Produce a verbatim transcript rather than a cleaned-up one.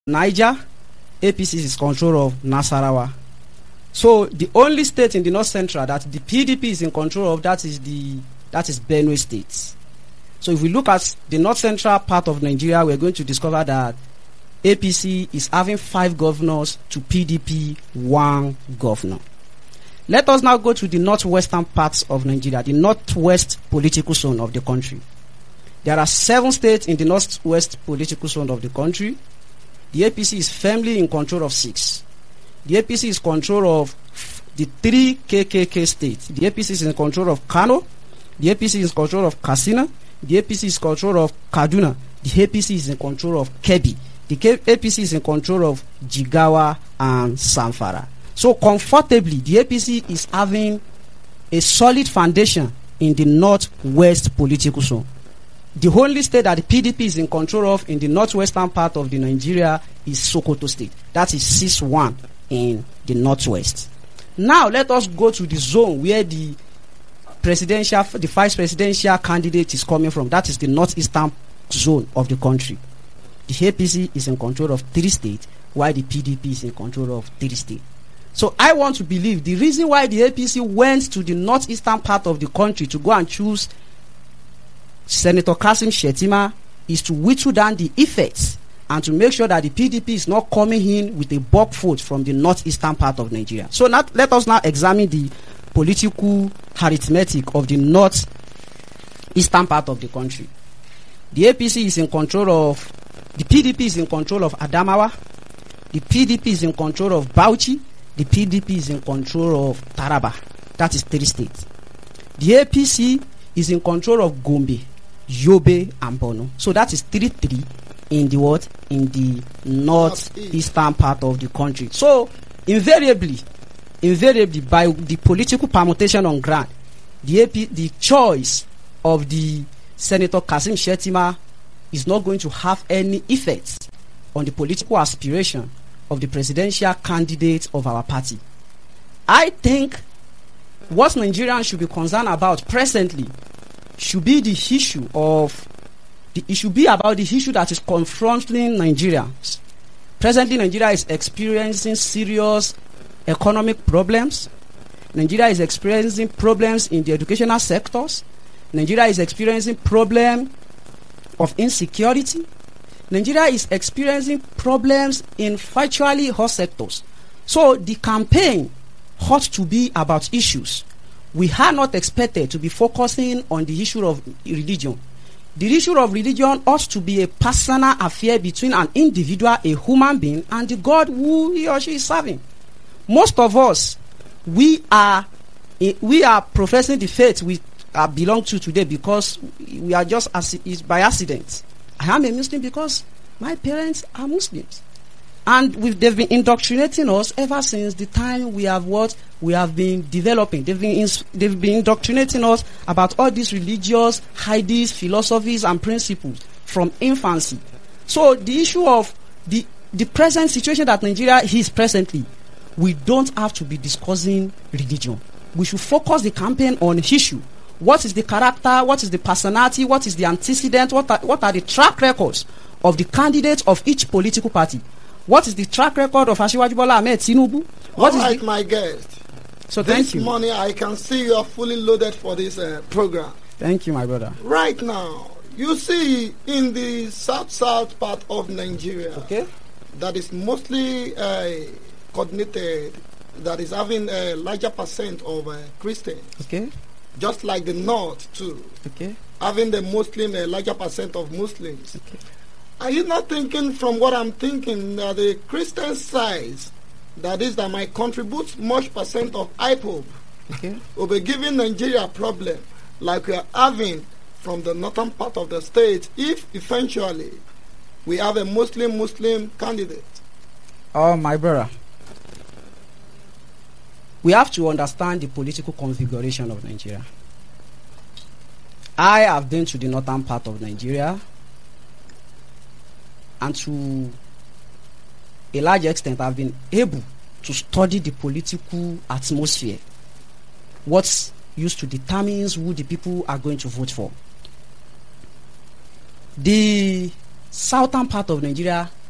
Niger, A P C is in control of Nasarawa. So the only state in the north central that the P D P is in control of, that is the that is Benue State. So if we look at the north central part of Nigeria, we're going to discover that A P C is having five governors to P D P one governor. Let us now go to the northwestern parts of Nigeria, the northwest political zone of the country. There are seven states in the northwest political zone of the country. The A P C is firmly in control of six. The A P C is in control of the three K K K states. The A P C is in control of Kano. The A P C is in control of Katsina. The A P C is in control of Kaduna. The A P C is in control of Kebbi. The A P C is in control of Jigawa and Zamfara. So comfortably, the A P C is having a solid foundation in the northwest political zone. The only state that the P D P is in control of in the northwestern part of the Nigeria is Sokoto State. That is six one in the northwest. Now let us go to the zone where the presidential, the vice presidential candidate is coming from. That is the northeastern zone of the country. The A P C is in control of three states, while the P D P is in control of three states. So I want to believe the reason why the A P C went to the northeastern part of the country to go and choose Senator Kashim Shettima is to whittle down the effects and to make sure that the P D P is not coming in with a bulk vote from the northeastern part of Nigeria. So now, let us now examine the political arithmetic of the northeastern part of the country. The A P C is in control of, the P D P is in control of Adamawa, the P D P is in control of Bauchi, the P D P is in control of Taraba. That is three states. The A P C is in control of Gombe, Yobe, and Borno. So that is three three in the what? In the northeastern part of the country. So invariably, invariably by the political permutation on ground, the A P, the choice of the Senator Kashim Shettima is not going to have any effects on the political aspiration of the presidential candidate of our party. I think what Nigerians should be concerned about presently should be the issue of the it should be about the issue that is confronting Nigerians. Presently, Nigeria is experiencing serious economic problems. Nigeria is experiencing problems in the educational sectors. Nigeria is experiencing problem of insecurity. Nigeria is experiencing problems in virtually all sectors. So the campaign ought to be about issues. We are not expected to be focusing on the issue of religion. The issue of religion ought to be a personal affair between an individual, a human being, and the God who he or she is serving. Most of us, we are we are professing the faith we uh, belong to today because we are just as is by accident. I am a Muslim because my parents are Muslims. And we've, they've been indoctrinating us ever since the time we have what we have been developing. They've been ins- they've been indoctrinating us about all these religious ideas, philosophies, and principles from infancy. So the issue of the the present situation that Nigeria is presently, we don't have to be discussing religion. We should focus the campaign on issue. What is the character? What is the personality? What is the antecedent? What are, what are the track records of the candidates of each political party? What is the track record of Asiwaju Bola Ahmed Tinubu? What All is right, the... my guest. So this thank you. morning I can see you are fully loaded for this uh, program. Thank you, my brother. Right now, you see in the south-south part of Nigeria, Okay. that is mostly uh, coordinated, that is having a larger percent of uh, Christians, Okay. just like the north too, Okay. having the Muslim a larger percent of Muslims. Okay. Are you not thinking from what I'm thinking that the Christian side, that is that might contribute much percent of I P O B, Okay. will be giving Nigeria a problem like we are having from the northern part of the state if eventually we have a Muslim Muslim candidate? Oh, my brother. We have to understand the political configuration of Nigeria. I have been to the northern part of Nigeria, and to a large extent I've been able to study the political atmosphere, what's used to determine who the people are going to vote for. The southern part of Nigeria